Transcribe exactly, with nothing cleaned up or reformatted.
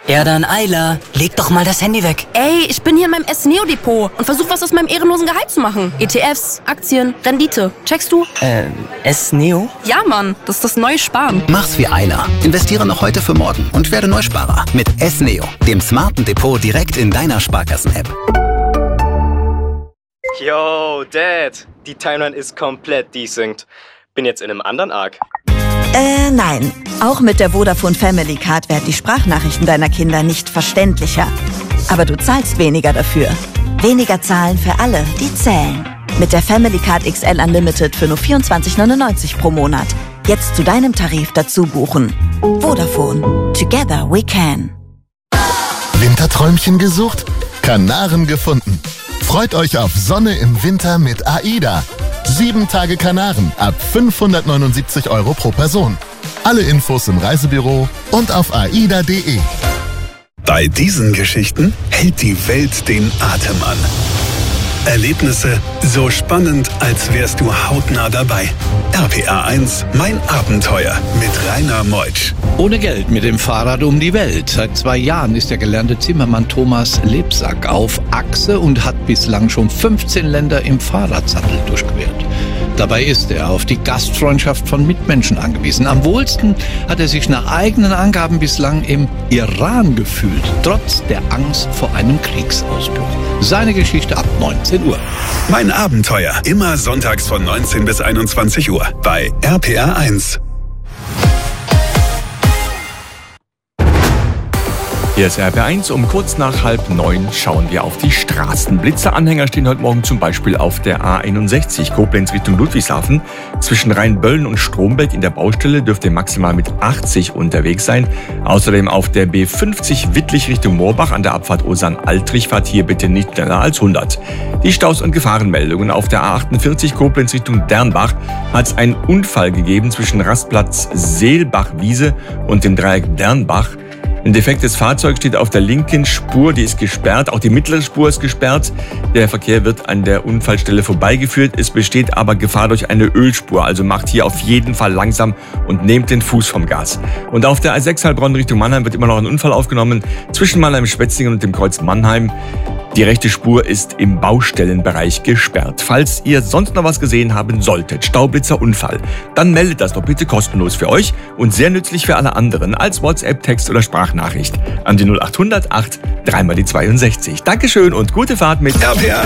Ja dann, Ayla, leg doch mal das Handy weg. Ey, ich bin hier in meinem S-Neo-Depot und versuche was aus meinem ehrenlosen Gehalt zu machen. E T Fs, Aktien, Rendite. Checkst du? Äh, S-Neo? Ja, Mann, das ist das neue Sparen. Mach's wie Ayla. Investiere noch heute für morgen und werde Neusparer mit S-Neo, dem smarten Depot direkt in deiner Sparkassen-App. Yo, Dad, die Timeline ist komplett desynced. Bin jetzt in einem anderen Arc. Äh, nein. Auch mit der Vodafone Family Card werden die Sprachnachrichten deiner Kinder nicht verständlicher. Aber du zahlst weniger dafür. Weniger zahlen für alle, die zählen. Mit der Family Card X L Unlimited für nur vierundzwanzig neunundneunzig pro Monat. Jetzt zu deinem Tarif dazu buchen. Vodafone. Together we can. Winterträumchen gesucht? Kanaren gefunden. Freut euch auf Sonne im Winter mit AIDA. Sieben Tage Kanaren ab fünfhundertneunundsiebzig Euro pro Person. Alle Infos im Reisebüro und auf aida punkt de. Bei diesen Geschichten hält die Welt den Atem an. Erlebnisse so spannend, als wärst du hautnah dabei. R P R eins, mein Abenteuer mit Rainer Meutsch. Ohne Geld mit dem Fahrrad um die Welt. Seit zwei Jahren ist der gelernte Zimmermann Thomas Lebsack auf Achse und hat bislang schon fünfzehn Länder im Fahrradsattel durchquert. Dabei ist er auf die Gastfreundschaft von Mitmenschen angewiesen. Am wohlsten hat er sich nach eigenen Angaben bislang im Iran gefühlt, trotz der Angst vor einem Kriegsausbruch. Seine Geschichte ab neunzehn Uhr. Mein Abenteuer, immer sonntags von neunzehn bis einundzwanzig Uhr bei R P R eins. Hier ist R P R eins, um kurz nach halb neun schauen wir auf die Straßen. Blitzeranhänger stehen heute Morgen zum Beispiel auf der A einundsechzig Koblenz Richtung Ludwigshafen. Zwischen Rheinböllen und Stromberg in der Baustelle dürft ihr maximal mit achtzig unterwegs sein. Außerdem auf der B fünfzig Wittlich Richtung Moorbach an der Abfahrt Osan-Altrich fahrt hier bitte nicht schneller als hundert. Die Staus- und Gefahrenmeldungen auf der A achtundvierzig Koblenz Richtung Dernbach hat es einen Unfall gegeben zwischen Rastplatz Seelbach-Wiese und dem Dreieck Dernbach. Ein defektes Fahrzeug steht auf der linken Spur, die ist gesperrt. Auch die mittlere Spur ist gesperrt. Der Verkehr wird an der Unfallstelle vorbeigeführt. Es besteht aber Gefahr durch eine Ölspur. Also macht hier auf jeden Fall langsam und nehmt den Fuß vom Gas. Und auf der A sechs Heilbronn Richtung Mannheim wird immer noch ein Unfall aufgenommen. Zwischen Mannheim-Schwetzingen und dem Kreuz Mannheim. Die rechte Spur ist im Baustellenbereich gesperrt. Falls ihr sonst noch was gesehen haben solltet, Staublitzer Unfall, dann meldet das doch bitte kostenlos für euch und sehr nützlich für alle anderen als WhatsApp, Text oder Sprachnachricht an die null acht hundert acht dreimal die zweiundsechzig. Dankeschön und gute Fahrt mit R P R.